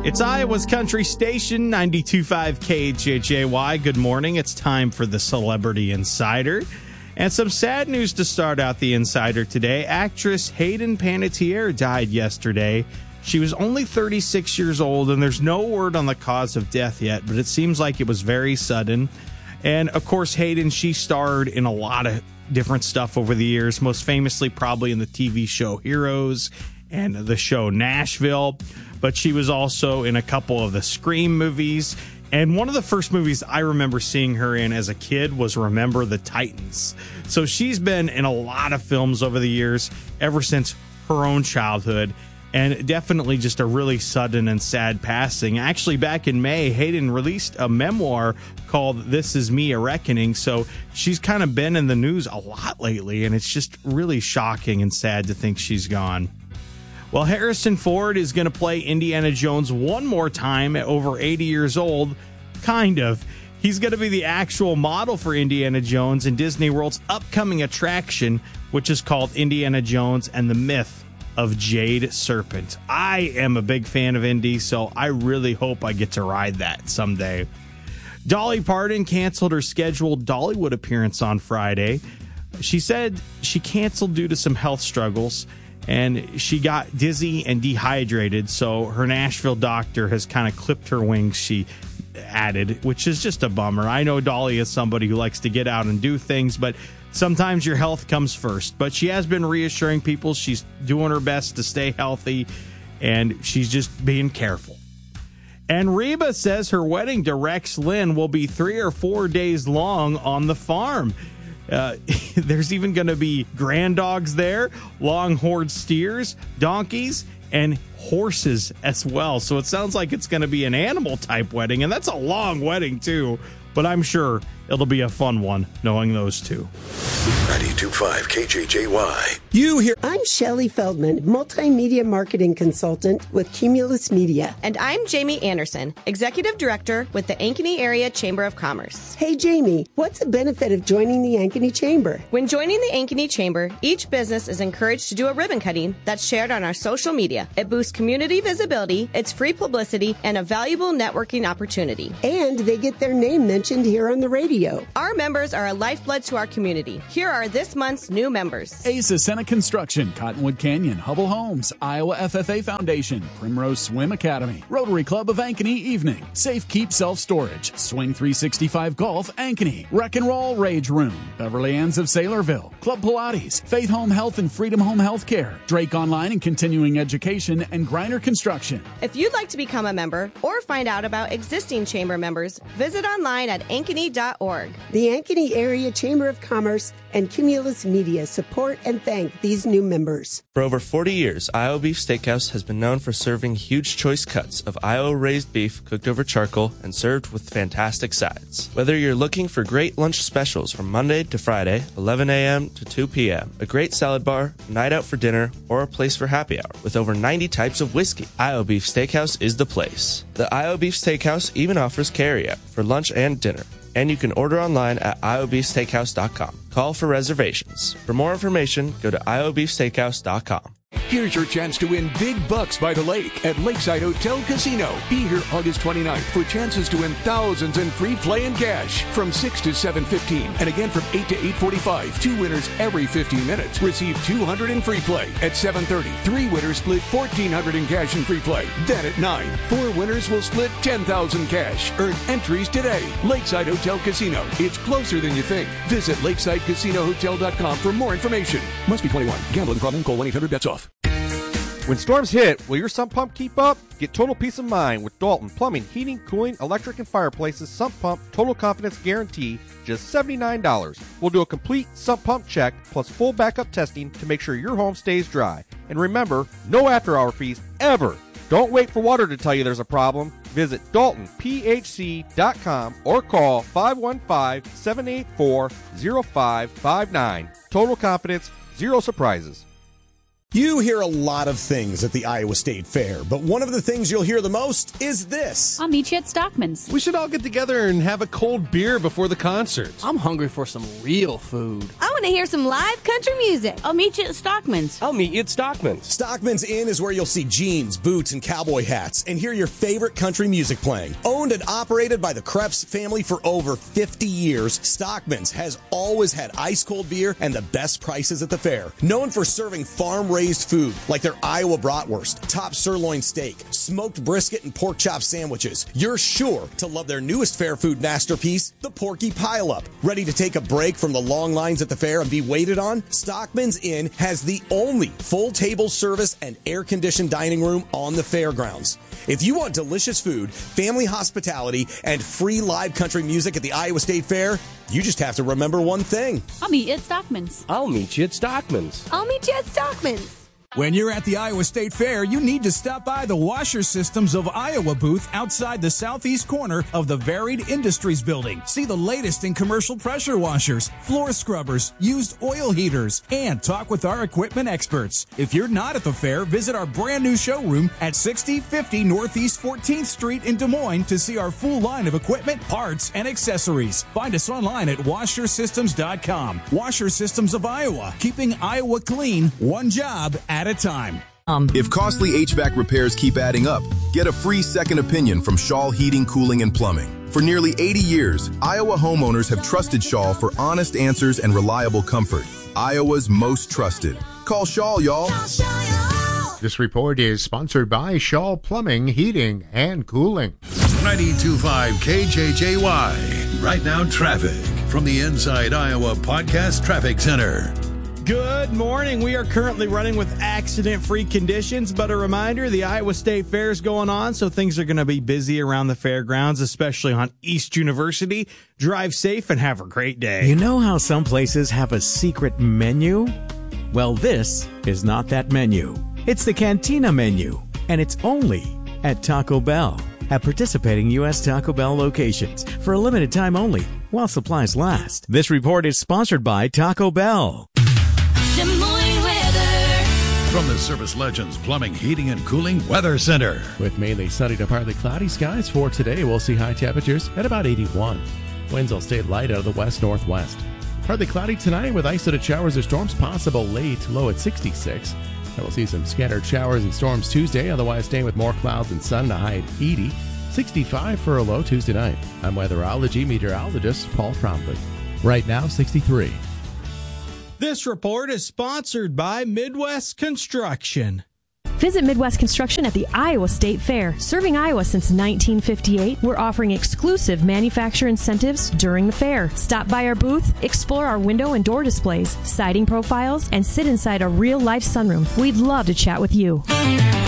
It's Iowa's country station, 92.5 KHJY. Good morning. It's time for the Celebrity Insider. And some sad news to start out the Insider today. Actress Hayden Panettiere died yesterday. She was only 36 years old, and there's no word on the cause of death yet, but it seems like it was very sudden. And, of course, Hayden, she starred in a lot of different stuff over the years, most famously probably in the TV show Heroes and the show Nashville. But she was also in a couple of the Scream movies. And one of the first movies I remember seeing her in as a kid was Remember the Titans. So she's been in a lot of films over the years, ever since her own childhood. And definitely just a really sudden and sad passing. Actually, back in May, Hayden released a memoir called This Is Me, A Reckoning. So she's kind of been in the news a lot lately. And it's just really shocking and sad to think she's gone. Well, Harrison Ford is going to play Indiana Jones one more time at over 80 years old. Kind of. He's going to be the actual model for Indiana Jones in Disney World's upcoming attraction, which is called Indiana Jones and the Myth of Jade Serpent. I am a big fan of Indy, so I really hope I get to ride that someday. Dolly Parton canceled her scheduled Dollywood appearance on Friday. She said she canceled due to some health struggles, and she got dizzy and dehydrated, so her Nashville doctor has kind of clipped her wings, she added, which is just a bummer. I know Dolly is somebody who likes to get out and do things, but sometimes your health comes first. But she has been reassuring people she's doing her best to stay healthy, and she's just being careful. And Reba says her wedding to Rex Lynn will be 3 or 4 days long on the farm. There's even going to be grand dogs there, long-horned steers, donkeys, and horses as well. So it sounds like it's going to be an animal-type wedding, and that's a long wedding, too. But I'm sure it'll be a fun one, knowing those two. 92.5 KJJY. You hear. I'm Shelley Feldman, multimedia marketing consultant with Cumulus Media. And I'm Jamie Anderson, executive director with the Ankeny Area Chamber of Commerce. Hey, Jamie, what's the benefit of joining the Ankeny Chamber? When joining the Ankeny Chamber, each business is encouraged to do a ribbon cutting that's shared on our social media. It boosts community visibility, it's free publicity, and a valuable networking opportunity. And they get their name mentioned here on the radio. Our members are a lifeblood to our community. Here are this month's new members. Asa Senate Construction, Cottonwood Canyon, Hubble Homes, Iowa FFA Foundation, Primrose Swim Academy, Rotary Club of Ankeny Evening, Safe Keep Self Storage, Swing 365 Golf Ankeny, Wreck and Roll Rage Room, Beverly Ann's of Saylorville, Club Pilates, Faith Home Health and Freedom Home Healthcare, Drake Online and Continuing Education, and Griner Construction. If you'd like to become a member or find out about existing chamber members, visit online at ankeny.org. The Ankeny Area Chamber of Commerce and Cumulus Media support and thank these new members. For over 40 years, Iowa Beef Steakhouse has been known for serving huge choice cuts of Iowa raised beef cooked over charcoal and served with fantastic sides. Whether you're looking for great lunch specials from Monday to Friday, 11 a.m. to 2 p.m., a great salad bar, night out for dinner, or a place for happy hour with over 90 types of whiskey, Iowa Beef Steakhouse is the place. The Iowa Beef Steakhouse even offers carry-out for lunch and dinner, and you can order online at iowabeefsteakhouse.com. Call for reservations. For more information, go to iowabeefsteakhouse.com. Here's your chance to win big bucks by the lake at Lakeside Hotel Casino. Be here August 29th for chances to win thousands in free play and cash from 6 to 7:15 and again from 8 to 8:45. 2 winners every 15 minutes receive $200 in free play. At 7:30, 3 winners split $1,400 in cash and free play. Then at 9, 4 winners will split $10,000 cash. Earn entries today. Lakeside Hotel Casino. It's closer than you think. Visit LakesideCasinoHotel.com for more information. Must be 21. Gambling problem? Call 1-800-BETS-OFF. When storms hit, will your sump pump keep up? Get total peace of mind with Dalton Plumbing, Heating, Cooling, Electric, and Fireplaces Sump Pump Total Confidence Guarantee, just $79. We'll do a complete sump pump check plus full backup testing to make sure your home stays dry. And remember, no after-hour fees ever. Don't wait for water to tell you there's a problem. Visit DaltonPHC.com or call 515-784-0559. Total confidence, zero surprises. You hear a lot of things at the Iowa State Fair, but one of the things you'll hear the most is this. I'll meet you at Stockman's. We should all get together and have a cold beer before the concert. I'm hungry for some real food. I want to hear some live country music. I'll meet you at Stockman's. I'll meet you at Stockman's. Stockman's Inn is where you'll see jeans, boots, and cowboy hats and hear your favorite country music playing. Owned and operated by the Krebs family for over 50 years, Stockman's has always had ice-cold beer and the best prices at the fair. Known for serving farm-raised food like their Iowa bratwurst, top sirloin steak, smoked brisket, and pork chop sandwiches, you're sure to love their newest fair food masterpiece, the Porky Pile-Up. Ready to take a break from the long lines at the fair and be waited on? Stockman's Inn has the only full table service and air-conditioned dining room on the fairgrounds. If you want delicious food, family hospitality, and free live country music at the Iowa State Fair, you just have to remember one thing. I'll meet you at Stockman's. I'll meet you at Stockman's. I'll meet you at Stockman's. When you're at the Iowa State Fair, you need to stop by the Washer Systems of Iowa booth outside the southeast corner of the Varied Industries building. See the latest in commercial pressure washers, floor scrubbers, used oil heaters, and talk with our equipment experts. If you're not at the fair, visit our brand new showroom at 6050 Northeast 14th Street in Des Moines to see our full line of equipment, parts, and accessories. Find us online at washersystems.com. Washer Systems of Iowa, keeping Iowa clean, one job at a time. If costly HVAC repairs keep adding up, get a free second opinion from Shaw Heating, Cooling, and Plumbing. For nearly 80 years, Iowa homeowners have trusted Shaw for honest answers and reliable comfort. Iowa's most trusted. Call Shaw, y'all. This report is sponsored by Shaw Plumbing, Heating, and Cooling. 92.5 KJJY. Right now, traffic from the Inside Iowa Podcast Traffic Center. Good morning. We are currently running with accident-free conditions, but a reminder, the Iowa State Fair is going on, so things are going to be busy around the fairgrounds, especially on East University. Drive safe and have a great day. You know how some places have a secret menu? Well, this is not that menu. It's the Cantina menu, and it's only at Taco Bell. At participating U.S. Taco Bell locations for a limited time only, while supplies last. This report is sponsored by Taco Bell. Des Moines weather. From the Service Legends Plumbing, Heating, and Cooling Weather Center. With mainly sunny to partly cloudy skies for today, we'll see high temperatures at about 81. Winds will stay light out of the west-northwest. Partly cloudy tonight with isolated showers or storms possible late, low at 66. And we'll see some scattered showers and storms Tuesday, otherwise staying with more clouds and sun to high at 80. 65 for a low Tuesday night. I'm weatherology meteorologist Paul Trombley. Right now, 63. This report is sponsored by Midwest Construction. Visit Midwest Construction at the Iowa State Fair. Serving Iowa since 1958, we're offering exclusive manufacturer incentives during the fair. Stop by our booth, explore our window and door displays, siding profiles, and sit inside a real-life sunroom. We'd love to chat with you.